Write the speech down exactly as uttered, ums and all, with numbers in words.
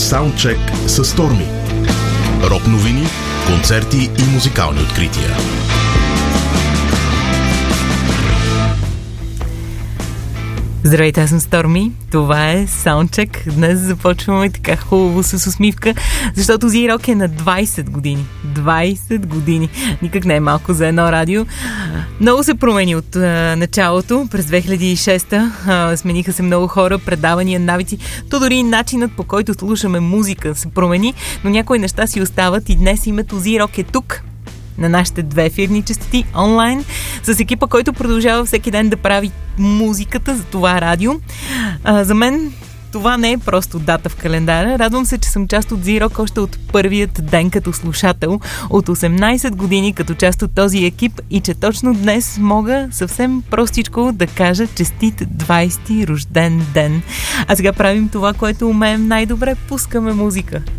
Саундчек с Stormy. Рок новини, концерти и музикални открития. Здравейте, аз съм Stormy. Това е Soundcheck. Днес започваме така хубаво с усмивка, защото Z-Rock е на двайсет години. двайсет години. Никак не е малко за едно радио. Много се промени от а, началото. През две хиляди и шеста а, смениха се много хора, предавания, навици. То дори начинът, по който слушаме музика, се промени, но някои неща си остават и днес името Z-Rock е тук, на нашите две ефирни честоти онлайн, с екипа, който продължава всеки ден да прави музиката за това радио. А, за мен това не е просто дата в календара. Радвам се, че съм част от Z-Rock още от първият ден като слушател, от осемнайсет години като част от този екип и че точно днес мога съвсем простичко да кажа честит двайсети рожден ден. А сега правим това, което умеем най-добре. Пускаме музика.